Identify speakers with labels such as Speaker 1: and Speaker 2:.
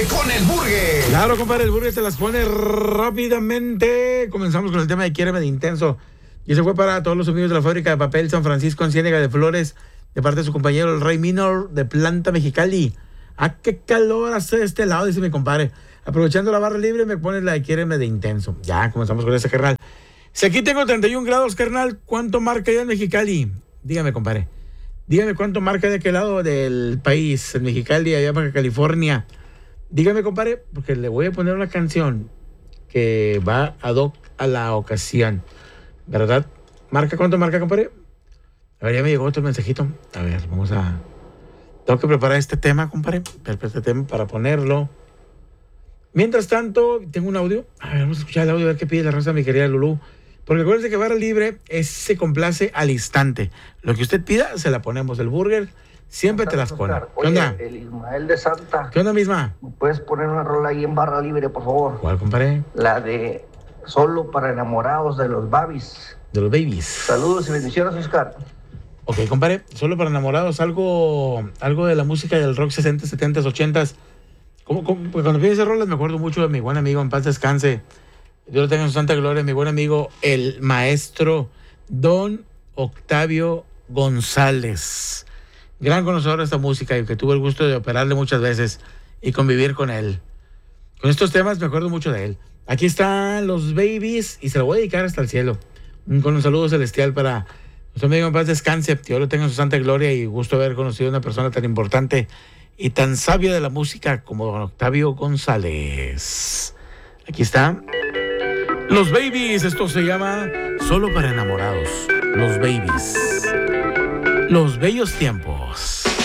Speaker 1: con el Burger.
Speaker 2: Claro, compadre, el Burger te las pone rápidamente. Comenzamos con el tema de Quiéreme de Intenso. Y ese fue para todos los amigos de la fábrica de papel San Francisco en Ciénega de Flores, de parte de su compañero el Rey Minor de Planta Mexicali. ¡Ah, qué calor hace de este lado! Dice mi compadre. Aprovechando la barra libre, me pones la de Quiéreme de Intenso. Ya, comenzamos con ese, carnal. Si aquí tengo 31 grados, carnal, ¿cuánto marca allá en Mexicali? Dígame, compadre. Dígame cuánto marca de aquel lado del país, en Mexicali, allá para California. Dígame, compadre, porque le voy a poner una canción que va ad hoc a la ocasión. ¿Verdad? ¿Cuánto marca, compadre? A ver, ya me llegó otro mensajito. A ver, vamos a... Tengo que preparar este tema, compadre. Este tema para ponerlo. Mientras tanto, tengo un audio. A ver, vamos a escuchar el audio, a ver qué pide la raza, mi querida Lulú. Porque acuérdense que barra libre se complace al instante. Lo que usted pida, se la ponemos. El Burger siempre te las pone. ¿Qué onda?
Speaker 3: El Ismael de Santa.
Speaker 2: ¿Qué onda, misma?
Speaker 3: ¿Me puedes poner una rola ahí en barra libre, por favor?
Speaker 2: ¿Cuál, compadre?
Speaker 3: La de Solo para enamorados de los Babis.
Speaker 2: De los Babies.
Speaker 3: Saludos y bendiciones, Oscar.
Speaker 2: Ok, compadre, Solo para enamorados, algo de la música del rock 60, 70, 80. Pues cuando pide esas rolas me acuerdo mucho de mi buen amigo, en paz descanse. Dios lo tenga en su santa gloria, mi buen amigo, el maestro Don Octavio González. Gran conocedor de esta música y que tuve el gusto de operarle muchas veces y convivir con él. Con estos temas me acuerdo mucho de él. Aquí están los Babies y se lo voy a dedicar hasta el cielo. Con un saludo celestial para nuestro amigo en paz descanse. Dios lo tenga en su santa gloria y gusto haber conocido a una persona tan importante y tan sabia de la música como Don Octavio González. Aquí está. Los Babies, esto se llama Solo para enamorados. Los Babies. Los bellos tiempos.